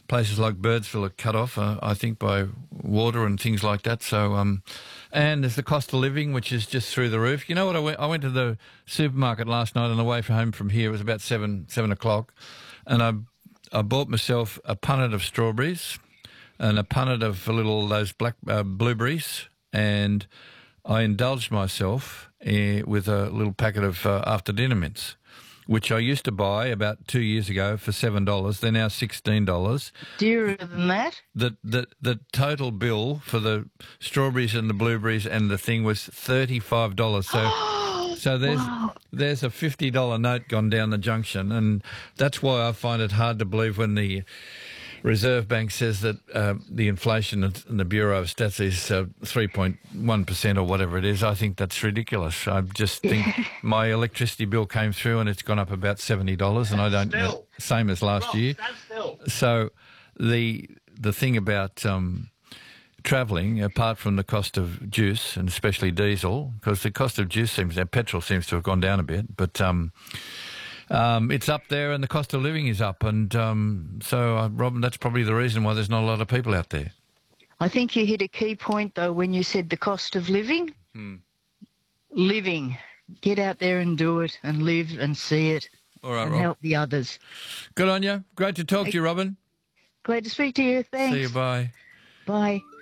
places like Birdsville are cut off, I think, by water and things like that. So, and there's the cost of living, which is just through the roof. You know what? I went to the supermarket last night on the way home from here. It was about 7 o'clock, and I bought myself a punnet of strawberries and a punnet of those black blueberries, and I indulged myself with a little packet of after dinner mints, which I used to buy about 2 years ago for $7. They're now $16. Dearer than that? The total bill for the strawberries and the blueberries and the thing was $35. So there's a $50 note gone down the junction, and that's why I find it hard to believe when the Reserve Bank says that the inflation in the Bureau of Stats is 3.1% or whatever it is. I think that's ridiculous. I just think my electricity bill came through and it's gone up about $70, and I don't know, same as last year. So the thing about travelling, apart from the cost of juice and especially diesel, because the cost of petrol seems to have gone down a bit, but it's up there and the cost of living is up. And so, Robin, that's probably the reason why there's not a lot of people out there. I think you hit a key point, though, when you said the cost of living. Living. Get out there and do it and live and see it. All right, and Rob. help the others. Good on you. Great to talk to you, Robin. Glad to speak to you. Thanks. See you. Bye. Bye.